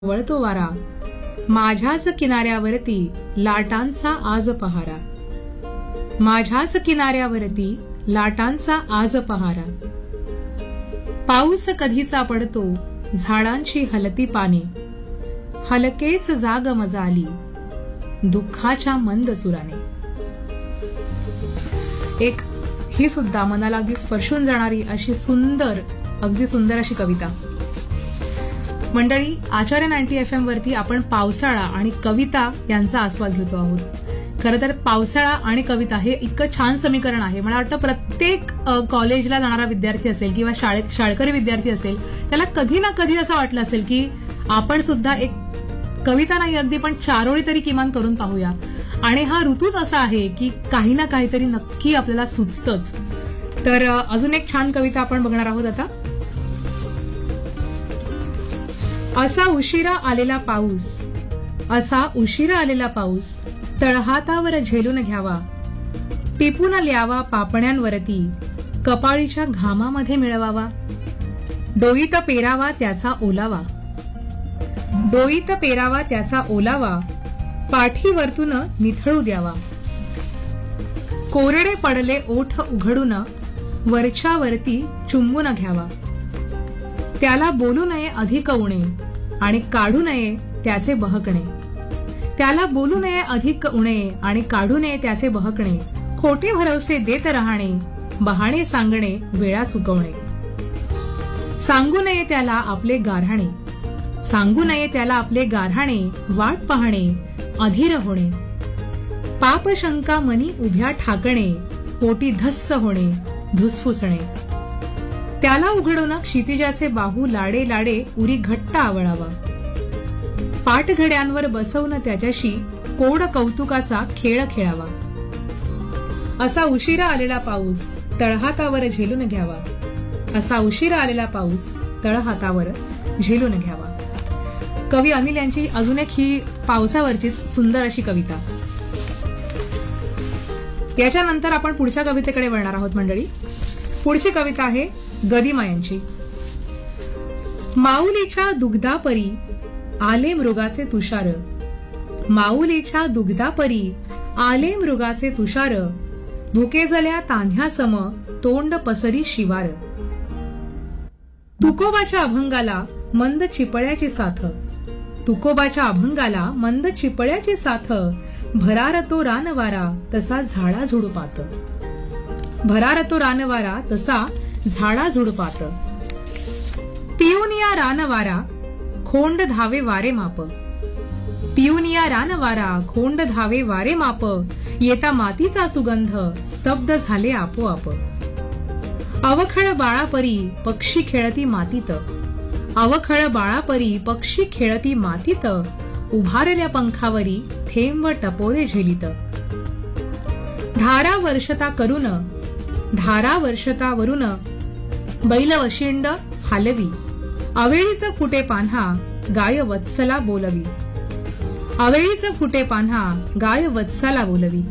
वळतो वारा, माझ्याच किनाऱ्यावरती लाटांचा आज पहारा. माझ्याच किनाऱ्यावरती लाटांचा आज पहारा. पाऊस कधीचा पडतो झाडांची हलती पाने, हलकेच जाग मजाली दुःखाच्या मंद सुराने. एक ही सुद्धा मनाला अगदी स्पर्शून जाणारी अशी सुंदर, अगदी सुंदर अशी कविता. मंडळी, आचार्य 90 FM वरती आपण पावसाळा आणि कविता यांचा आस्वाद घेतो आहोत. खरं तर पावसाळा आणि कविता हे इतकं छान समीकरण आहे. मला वाटतं प्रत्येक कॉलेजला जाणारा विद्यार्थी असेल किंवा शाळकरी विद्यार्थी असेल, त्याला कधी ना कधी असं वाटलं असेल की आपण सुद्धा एक कविता नाही अगदी पण चारोळी तरी किमान करून पाहूया. आणि हा ऋतूच असा आहे की काही ना काहीतरी नक्की आपल्याला सुचतंच. तर अजून एक छान कविता आपण बघणार आहोत आता. असा उशिरा आलेला पाऊस, असा उशिरा आलेला पाऊस तळहातावर झेलून घ्यावा, टिपून ल्यावा पापण्यांवरती कपाळीच्या घामामध्ये मिळवावा. डोईत पेरावा त्याचा ओलावा, डोईत पेरावा त्याचा ओलावा, पाठीवरतून निथळू द्यावा. कोरडे पडले ओठ उघडून वरच्यावरती चुंबून घ्यावा. त्याला बोलू नये अधिक उणे आणि काढू नये त्याचे बहकणे. त्याला बोलू नये अधिक उणे आणि काढू नये त्याचे बहकणे. खोटे भरवसे देत राहणे, बहाणे सांगणे वेळा चुकवणे. सांगू नये त्याला आपले गाऱ्हाणे, सांगू नये त्याला आपले गाऱ्हाणे. वाट पाहणे, अधीर होणे, पाप शंका मनी उभ्या ठाकणे. पोटी धस्स होणे, धुसफुसणे. त्याला उघडून क्षितिजाचे बाहू लाडे लाडे उरी घट्ट आवळावा. पाठघड्यांवर बसवून त्याच्याशी कोड कौतुकाचा खेळ खेळावा. असा उशिरा आलेला पाऊस तळहातावर झेलून घ्यावा, असा उशिरा आलेला पाऊस तळहातावर झेलून घ्यावा. कवी अनिल यांची अजून एक ही पावसावरचीच सुंदर अशी कविता. याच्यानंतर आपण पुढच्या कवितेकडे वळणार आहोत मंडळी. पुढची कविता आहे गदिमा यांची. माऊलीच्या दुग्धापरी आले मृगाचे तुषार, माऊलीच्या दुग्धापरी आले मृगाचे तुषार. भुकेजल्या तान्ह्यासम तोंड पसरी शिवार. तुकोबाच्या अभंगाला मंद चिपळ्याची साथ, तुकोबाच्या अभंगाला मंद चिपळ्याची साथ. भरार तो रानवारा तसा झाडा झुडपात, भरार तो रानवारा तसा झाडा झुडपात. पिऊनिया रानवारा खोंड धावे वारे माप, पिऊनिया रानवारा खोंड धावे वारे माप. येता मातीचा सुगंध स्तब्ध झाले आपोआप. अवखळ बाळापरी पक्षी खेळती मातीत, अवखळ बाळापरी पक्षी खेळती मातीत. उभारल्या पंखावरी थेंब टपोरे झेलित. धारा वर्षता करून, धारा वर्षता वरून बैलवशिंड हालवी. अवेळीच फुटे पान्हा गाय वत्सला बोलवी, अवेळीच फुटे पान्हा गाय वत्सला बोलवी.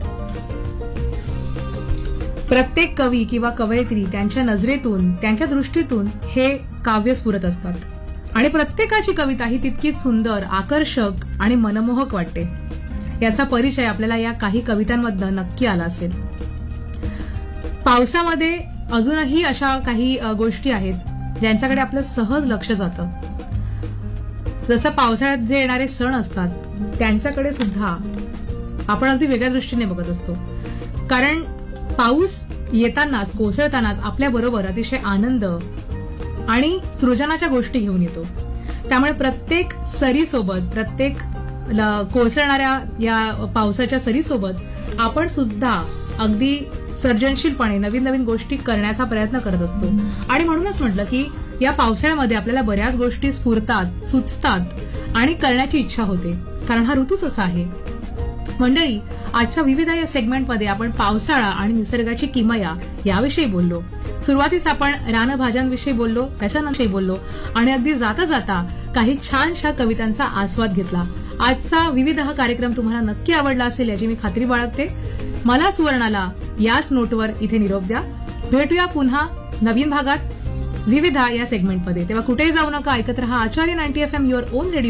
प्रत्येक कवी किंवा कवयित्री त्यांच्या नजरेतून, त्यांच्या दृष्टीतून हे काव्य स्फुरत असतात आणि प्रत्येकाची कविता ही तितकीच सुंदर, आकर्षक आणि मनमोहक वाटते. याचा परिचय आपल्याला या काही कवितांमधनं नक्की आला असेल. पावसामध्ये अजूनही अशा काही गोष्टी आहेत ज्यांच्याकडे आपलं सहज लक्ष जातं. जसं पावसाळ्यात जे येणारे सण असतात त्यांच्याकडे सुद्धा आपण अगदी वेगळ्या दृष्टीने बघत असतो. कारण पाऊस येतानाच, कोसळतानाच आपल्याबरोबर अतिशय आनंद आणि सृजनाच्या गोष्टी घेऊन येतो. त्यामुळे प्रत्येक सरीसोबत, प्रत्येक कोसळणाऱ्या या पावसाच्या सरीसोबत आपण सुद्धा अगदी सर्जनशीलपणे नवीन नवीन गोष्टी करण्याचा प्रयत्न करत असतो. आणि म्हणूनच म्हटलं की या पावसाळ्यामध्ये आपल्याला बऱ्याच गोष्टी स्फुरतात, सुचतात आणि करण्याची इच्छा होते, कारण हा ऋतूच असा आहे. मंडळी, आजच्या विविध या सेगमेंटमध्ये आपण पावसाळा आणि निसर्गाची किमया याविषयी बोललो. सुरुवातीस आपण रानभाज्यांविषयी बोललो, त्याच्यानंतर बोललो आणि अगदी जाता जाता काही छानशा कवितांचा आस्वाद घेतला. आजचा विविध हा कार्यक्रम तुम्हाला नक्की आवडला असेल याची मी खात्री बाळगते. मला सुवर्णाला याच नोटवर इथे निरोप द्या. भेटूया पुन्हा नवीन भागात. विविधा या सेगमेंटमध्ये. तेव्हा कुठेही जाऊ नका, ऐकत रहा आचार्य 90 FM, युअर ओन रेडिओ.